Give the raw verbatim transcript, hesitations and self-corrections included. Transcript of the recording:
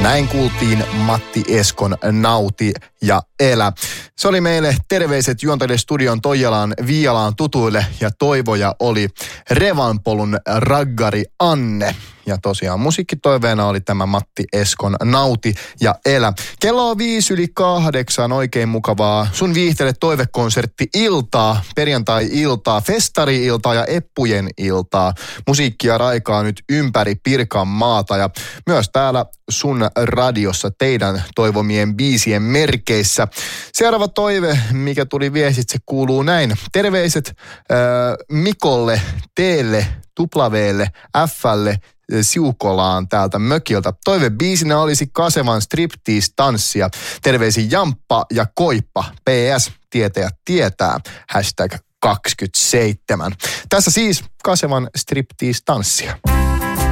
näin kuultiin Matti Eskon Nauti ja elä. Se oli meille terveiset juontajille studion Toijalaan Viialaan tutuille ja toivoja oli Revanpolun raggari Anne. Ja tosiaan musiikkitoiveena oli tämä Matti Eskon Nauti ja elä. Kello on viisi yli kahdeksan, oikein mukavaa sun viihteelle toivekonsertti-iltaa, perjantai-iltaa, festari-iltaa ja eppujen iltaa. Musiikkia raikaa nyt ympäri Pirkanmaata ja myös täällä sun radiossa teidän toivomien biisien merkeissä. Seuraava toive, mikä tuli viestitse, kuuluu näin. Terveiset äh, Mikolle, Teelle, Tuplaveelle, F:lle, Siukolaan täältä mökiltä. Toive biisinä olisi Kasevan striptease-tanssia. Terveisin Jamppa ja Koippa. P S. Tietäjät tietää. Hashtag kaksikymmentäseitsemän. Tässä siis Kasevan striptease-tanssia.